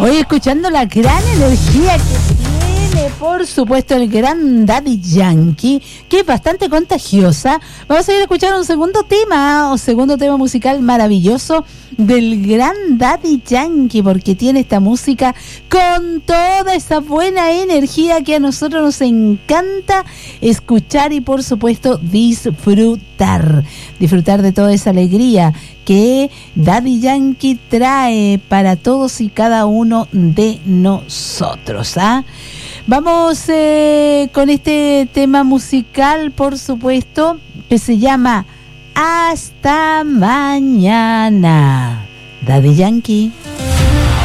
Hoy escuchando la gran energía que tiene, por supuesto, el gran Daddy Yankee, que es bastante contagiosa. Vamos a ir a escuchar un segundo tema musical maravilloso del gran Daddy Yankee, porque tiene esta música con toda esa buena energía que a nosotros nos encanta escuchar y, por supuesto, disfrutar de toda esa alegría que Daddy Yankee trae para todos y cada uno de nosotros. Vamos con este tema musical, por supuesto, que se llama Hasta Mañana. Daddy Yankee.